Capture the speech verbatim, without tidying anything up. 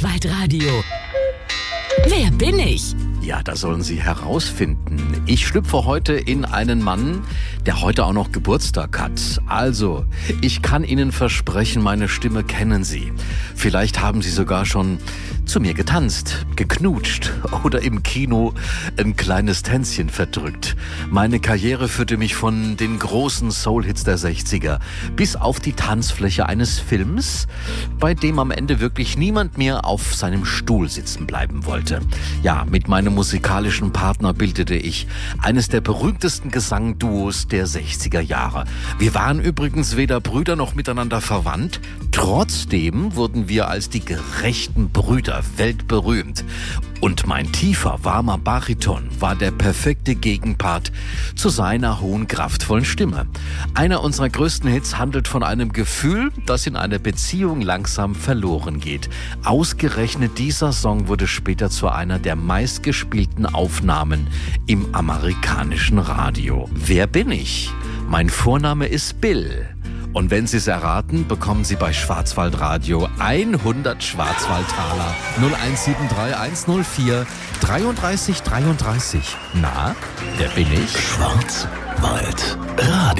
Schwarzwaldradio. Wer bin ich? Ja, das sollen Sie herausfinden. Ich schlüpfe heute in einen Mann, der heute auch noch Geburtstag hat. Also, ich kann Ihnen versprechen, meine Stimme kennen Sie. Vielleicht haben Sie sogar schon zu mir getanzt, geknutscht oder im Kino ein kleines Tänzchen verdrückt. Meine Karriere führte mich von den großen Soul-Hits der sechziger bis auf die Tanzfläche eines Films, bei dem am Ende wirklich niemand mehr auf seinem Stuhl sitzen bleiben wollte. Ja, mit meinem musikalischen Partner bildete ich eines der berühmtesten Gesangduos der sechziger Jahre. Wir waren übrigens weder Brüder noch miteinander verwandt. Trotzdem wurden wir als die gerechten Brüder weltberühmt. Und mein tiefer, warmer Bariton war der perfekte Gegenpart zu seiner hohen, kraftvollen Stimme. Einer unserer größten Hits handelt von einem Gefühl, das in einer Beziehung langsam verloren geht. Ausgerechnet dieser Song wurde später zu einer der meistgespielten Aufnahmen im amerikanischen Radio. Wer bin ich? Mein Vorname ist Bill. Und wenn Sie es erraten, bekommen Sie bei Schwarzwaldradio hundert Schwarzwaldtaler. null eins sieben drei eins null vier dreiunddreißig dreiunddreißig. Na, wer bin ich? Schwarzwaldradio.